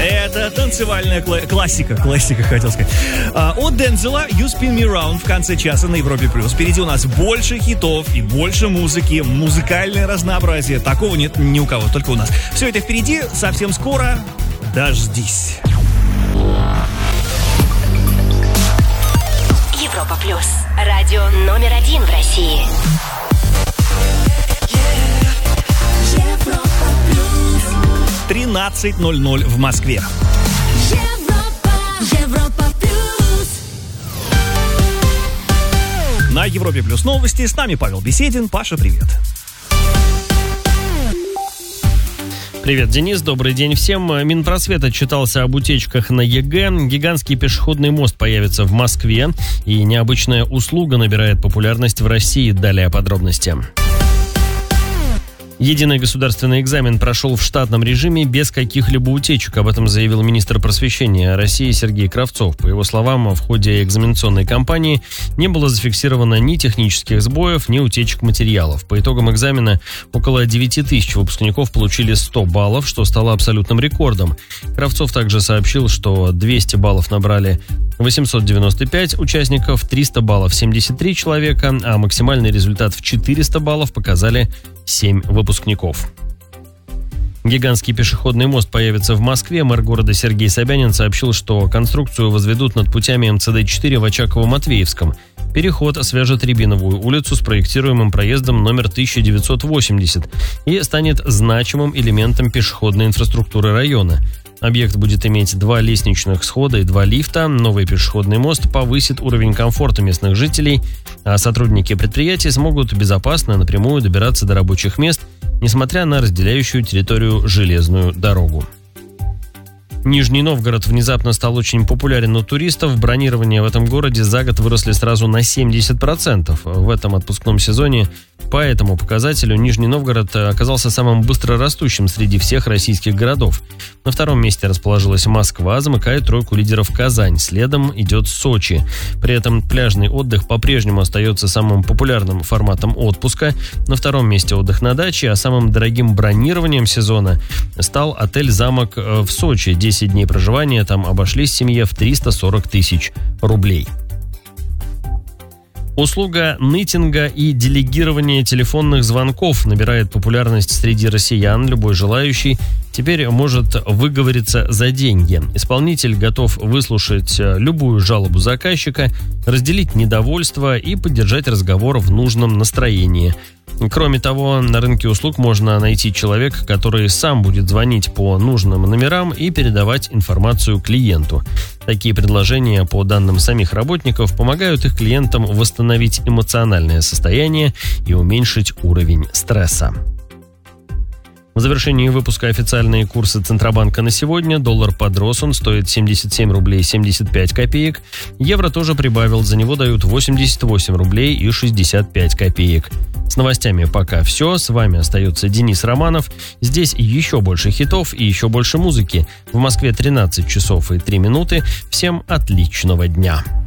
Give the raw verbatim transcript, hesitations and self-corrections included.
Это танцевальная кла- классика, классика, хотел сказать. А, от Дензела «You Spin Me Round» в конце часа на Европе+. Впереди у нас больше хитов и больше музыки, музыкальное разнообразие. Такого нет ни у кого, только у нас. Все это впереди, совсем скоро. Дождись. Европа Плюс. Радио номер один в России. тринадцать ноль ноль в Москве. Европа, Европа Плюс. На Европе Плюс новости. С нами Павел Беседин. Паша, привет. Привет, Денис, добрый день всем. Минпросвет отчитался об утечках на ЕГЭ. Гигантский пешеходный мост появится в Москве. И необычная услуга набирает популярность в России. Далее подробности. Единый государственный экзамен прошел в штатном режиме без каких-либо утечек. Об этом заявил министр просвещения России Сергей Кравцов. По его словам, в ходе экзаменационной кампании не было зафиксировано ни технических сбоев, ни утечек материалов. По итогам экзамена около девять тысяч выпускников получили сто баллов, что стало абсолютным рекордом. Кравцов также сообщил, что двести баллов набрали восемьсот девяносто пять участников, триста баллов семьдесят три человека, а максимальный результат в четыреста баллов показали семь выпускников. Гигантский пешеходный мост появится в Москве. Мэр города Сергей Собянин сообщил, что конструкцию возведут над путями эм цэ дэ четыре в Очаково-Матвеевском. Переход свяжет Рябиновую улицу с проектируемым проездом номер тысяча девятьсот восемьдесят и станет значимым элементом пешеходной инфраструктуры района. Объект будет иметь два лестничных схода и два лифта. Новый пешеходный мост повысит уровень комфорта местных жителей, а сотрудники предприятий смогут безопасно напрямую добираться до рабочих мест, несмотря на разделяющую территорию железную дорогу. Нижний Новгород внезапно стал очень популярен у туристов. Бронирования в этом городе за год выросли сразу на семьдесят процентов. В этом отпускном сезоне по этому показателю Нижний Новгород оказался самым быстрорастущим среди всех российских городов. На втором месте расположилась Москва, замыкает тройку лидеров Казань. Следом идет Сочи. При этом пляжный отдых по-прежнему остается самым популярным форматом отпуска. На втором месте отдых на даче, а самым дорогим бронированием сезона стал отель-замок в Сочи. десять дней проживания там обошлись семье в триста сорок тысяч рублей. Услуга нытинга и делегирования телефонных звонков набирает популярность среди россиян. Любой желающий теперь может выговориться за деньги. Исполнитель готов выслушать любую жалобу заказчика, разделить недовольство и поддержать разговор в нужном настроении. Кроме того, на рынке услуг можно найти человека, который сам будет звонить по нужным номерам и передавать информацию клиенту. Такие предложения, по данным самих работников, помогают их клиентам восстановить эмоциональное состояние и уменьшить уровень стресса. В завершении выпуска официальные курсы Центробанка на сегодня. Доллар подрос, он стоит семьдесят семь рублей семьдесят пять копеек. Евро тоже прибавил, за него дают восемьдесят восемь рублей и шестьдесят пять копеек. С новостями пока все. С вами остается Денис Романов. Здесь еще больше хитов и еще больше музыки. В Москве тринадцать часов и три минуты. Всем отличного дня.